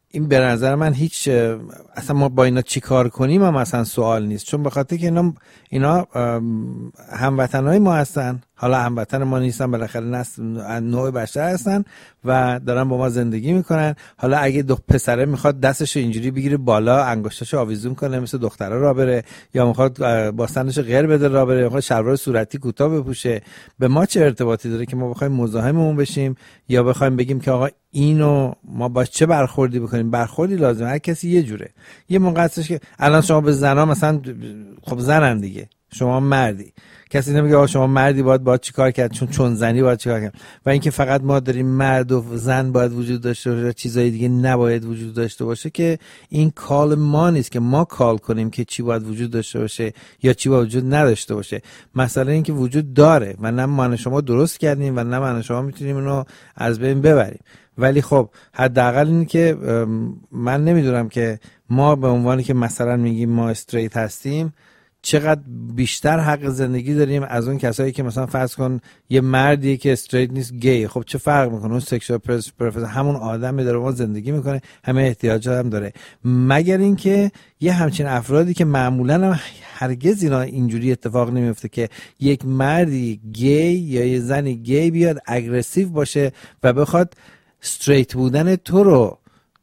این به نظر من هیچ اصلا ما با اینا چی کار کنیم هم اصلا سوال نیست، چون به خاطر که اینا هموطنهای ما هستن. حالا هموطن ما نیستن، بالاخره نوع بشر هستن و دارن با ما زندگی میکنن. حالا اگه پسره میخواد دستشو اینجوری بگیره بالا، انگشتاشو آویزون کنه مثل دخترا را بره، یا میخواد با سنشو غیر بده را بره، میخواد شلوار صورتی کوتاه بپوشه، به ما چه ارتباطی داره که ما بخوایم مزاحممون بشیم یا بخوایم بگیم که آقا اینو ما با چه برخوردی بکنیم؟ برخوردی لازم، هر کسی یه جوره. یه موقع هستش که الان شما به زنا مثلا، خب زنن دیگه، شما مردی، کسی نمیگه آقا شما مردی باید چیکار کرد، چون زنی باید چیکار کرد. و اینکه فقط ما داریم مرد و زن باید وجود داشته باشه، چیزای دیگه نباید وجود داشته باشه، که این کال ما نیست که ما کال کنیم که چی باید وجود داشته باشه یا چی باید وجود نداشته باشه. مثلا اینکه وجود داره و نه من شما درست کردیم و نه من شما میتونیم اینو از بین ببریم. ولی خب حداقل اینه که من نمیدونم که ما به عنوانی که مثلا میگیم ما استریت هستیم چقدر بیشتر حق زندگی داریم از اون کسایی که مثلا فرض کن یه مردیه که استریت نیست، گی. خب چه فرق میکنه؟ اون سکشوال پرفرنس همون آدمی داره، ما زندگی میکنه، همه احتیاجات هم داره. مگر اینکه یه همچین افرادی که معمولا هم هرگز اینا اینجوری اتفاق نمیفته که یک مردی گی یا یه زنی گی بیاد اگریسیو باشه و بخواد استریت بودن تو رو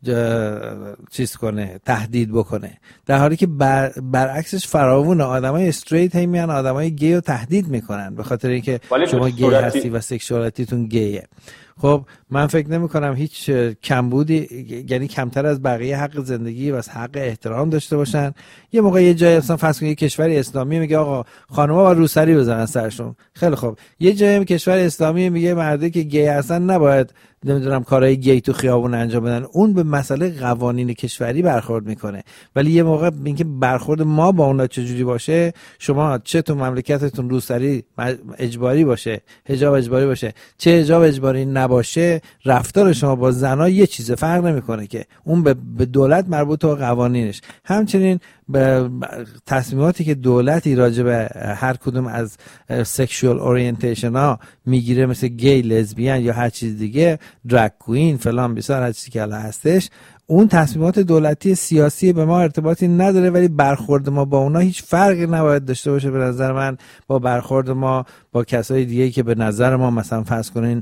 چیز کنه، تهدید بکنه، در حالی که برعکسش فراوونه. آدمای استریت هی میان آدمای گی رو تهدید میکنن به خاطر اینکه شما گی هستی و سکشوالاتیتون گیه. خب من فکر نمی کنم هیچ کمبودی، یعنی کمتر از بقیه حق زندگی و حق احترام داشته باشن. یه موقع یه جای اصلا فرض کن یه کشور اسلامی میگه آقا خانم‌ها با روسری بزنن سرشون، خیلی خوب. یه جای کشور اسلامی میگه مردی که گی هستن نباید نمیدونم کارهای گی تو خیابون انجام بدن. اون به مسئله قوانین کشوری برخورد میکنه. ولی یه موقع اینکه برخورد ما با اونها چجوری باشه، شما چه تو مملکتتون روسری اجباری باشه، حجاب اجباری باشه، چه حجاب اجباری نباشه، رفتار شما با زنا یه چیز فرق نمیکنه که اون به دولت مربوط و قوانینش. همچنین به تصمیماتی که دولتی راجع به هر کدوم از سکشوال اورینتیشن ها میگیره، مثل گی، لزبیان یا هر چیز دیگه، درگ کوین فلان بیسار هر چیزی که الان هستش، اون تصمیمات دولتی سیاسی به ما ارتباطی نداره. ولی برخورد ما با اونا هیچ فرقی نباید داشته باشه به نظر من با برخورد ما با کسای دیگه که به نظر ما مثلا فرض کنین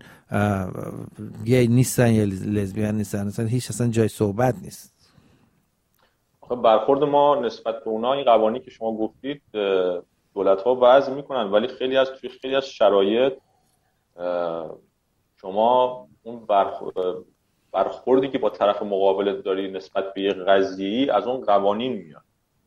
گی نیستن یا لزبیان نیستن، مثلا هیچ اصلا جای صحبت نیست. برخورد ما نسبت به اونا، این قوانینی که شما گفتید دولت‌ها وضع میکنن، ولی توی خیلی از شرایط شما اون برخوردی که با طرف مقابلت داری نسبت به یه قضیه‌ای از اون قوانین میاد.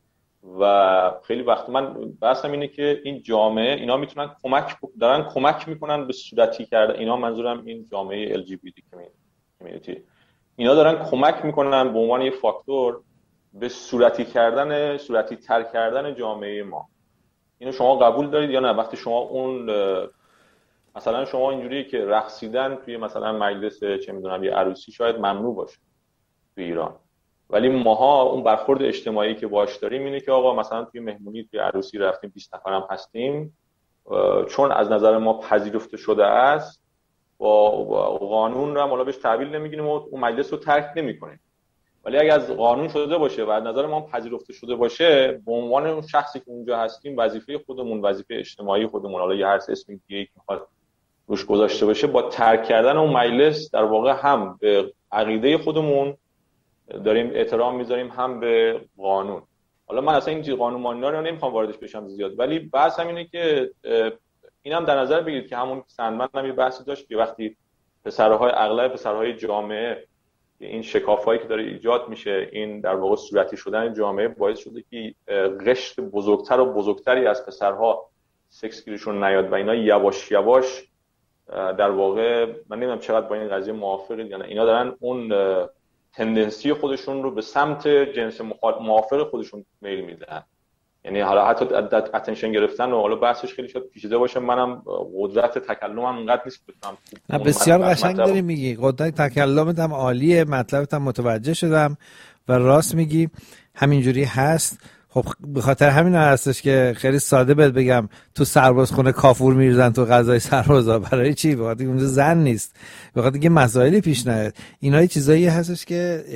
و خیلی وقت من بحثم اینه که این جامعه اینا میتونن کمک میکنن به صورتی کردن، اینا منظورم این جامعه LGBT کمیونیتی، اینا دارن کمک میکنن به عنوان یه فاکتور به صورتی تر کردن جامعه ما. اینو شما قبول دارید یا نه؟ وقتی شما اون مثلا شما اینجوریه که رقصیدن توی مثلا مجلس چه میدونم یه عروسی شاید ممنوع باشه توی ایران، ولی ماها اون برخورد اجتماعی که باش داریم اینه که آقا مثلا توی مهمونی توی عروسی رفتیم 20 نفرم هستیم، چون از نظر ما پذیرفته شده است با قانون رو حالا بهش تحویل نمیگیریم و اون مجلس رو ترک نمیکنیم. ولی اگه از قانون شده باشه و از نظر ما پذیرفته شده باشه، به عنوان اون شخصی که اونجا هستیم وظیفه خودمون، وظیفه اجتماعی خودمون، حالا یه هر اسمی دیگه که میخواد روش گذاشته باشه، با ترک کردن اون مجلس در واقع هم به عقیده خودمون داریم احترام میذاریم، هم به قانون. حالا من اصلا این قانون مانینا رو نمیخوام واردش بشم زیاد، ولی بحث هم اینه که اینم در نظر بگیرید که همون سندمن هم یه بحثی داشت که وقتی اغلب پسرهای جامعه این شکافایی که داره ایجاد میشه، این در واقع صورتی شدن جامعه باعث شده که قشر بزرگتر و بزرگتری از پسرها سکس گیرشون نیاد و اینا یواش یواش در واقع، من نمیدونم چقدر با این قضیه موافقید یا نه، اینا دارن اون تندنسی خودشون رو به سمت جنس موافق خودشون میل میدن. یعنی حالا حتی اتنشن گرفتن و حالا بحثش خیلی شاید پیچیده باشه، منم قدرت تکلمم اونقدر نیست بتونم. نه بسیار قشنگ داری میگی، قدرت تکلمت هم عالیه، مطلبت هم متوجه شدم و راست میگی، همینجوری هست. خب به خاطر همین هستش که خیلی ساده بهت بگم تو سربازخونه کافور میریزن تو غذای سربازا. برای چی؟ بخاطر اونجا زن نیست، بخاطر اینکه مسائلی پیش نیاد. اینا چیزایی هستش که